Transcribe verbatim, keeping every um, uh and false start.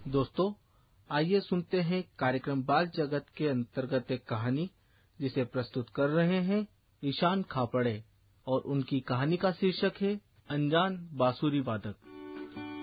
दोस्तों, आइए सुनते हैं कार्यक्रम बाल जगत के अंतर्गत एक कहानी जिसे प्रस्तुत कर रहे हैं ईशान खापड़े और उनकी कहानी का शीर्षक है अनजान बांसुरी वादक।